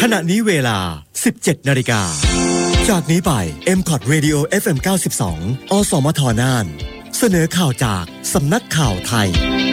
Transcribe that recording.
ขณะนี้เวลา 17 นาฬิกาจากนี้ไป MCOT Radio FM 92 อสมทน่านเสนอข่าวจากสำนักข่าวไทย